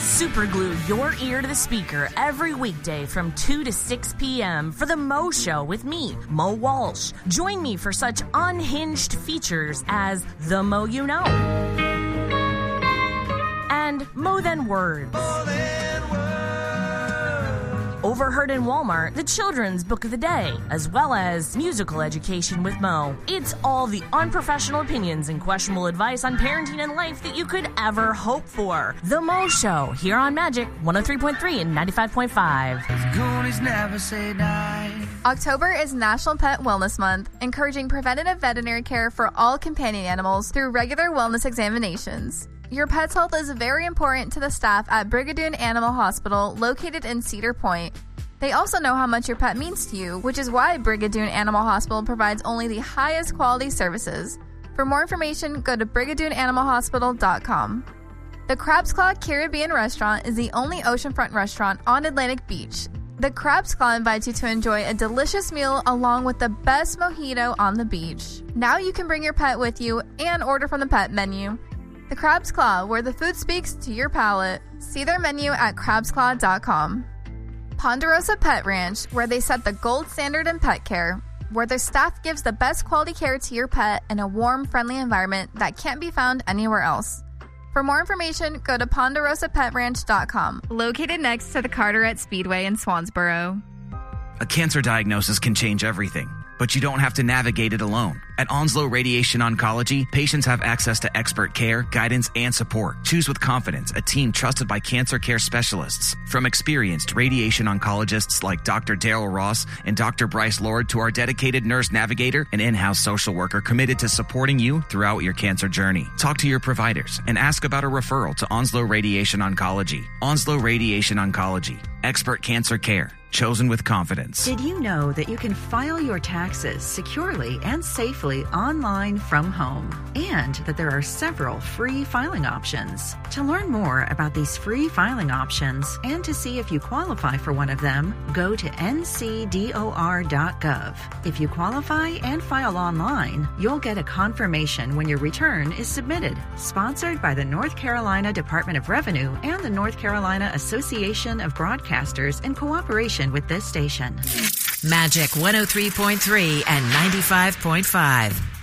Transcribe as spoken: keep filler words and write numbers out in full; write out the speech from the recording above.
Superglue your ear to the speaker every weekday from two to six p.m. for The Mo Show with me, Mo Walsh. Join me for such unhinged features as The Mo You Know and Mo Then Words. Mo Then Words. Overheard in Walmart, the children's book of the day, as well as musical education with Mo. It's all the unprofessional opinions and questionable advice on parenting and life that you could ever hope for. The Mo Show, here on Magic one oh three point three and ninety-five point five. Never say die. October is National Pet Wellness Month, encouraging preventative veterinary care for all companion animals through regular wellness examinations. Your pet's health is very important to the staff at Brigadoon Animal Hospital, located in Cedar Point. They also know how much your pet means to you, which is why Brigadoon Animal Hospital provides only the highest quality services. For more information, go to brigadoon animal hospital dot com. The Crab's Claw Caribbean Restaurant is the only oceanfront restaurant on Atlantic Beach. The Crab's Claw invites you to enjoy a delicious meal along with the best mojito on the beach. Now you can bring your pet with you and order from the pet menu. The Crab's Claw, where the food speaks to your palate. See their menu at crabs claw dot com. Ponderosa Pet Ranch, where they set the gold standard in pet care, where their staff gives the best quality care to your pet in a warm, friendly environment that can't be found anywhere else. For more information, go to ponderosa pet ranch dot com, located next to the Carteret Speedway in Swansboro. A cancer diagnosis can change everything, but you don't have to navigate it alone. At Onslow Radiation Oncology, patients have access to expert care, guidance, and support. Choose with confidence a team trusted by cancer care specialists. From experienced radiation oncologists like Doctor Daryl Ross and Doctor Bryce Lord to our dedicated nurse navigator and in-house social worker committed to supporting you throughout your cancer journey. Talk to your providers and ask about a referral to Onslow Radiation Oncology. Onslow Radiation Oncology. Expert cancer care. Chosen with confidence. Did you know that you can file your taxes securely and safely online from home? And that there are several free filing options. To learn more about these free filing options and to see if you qualify for one of them, go to n c d o r dot gov. If you qualify and file online, you'll get a confirmation when your return is submitted. Sponsored by the North Carolina Department of Revenue and the North Carolina Association of Broadcasters in cooperation with this station. Magic one oh three point three and ninety-five point five.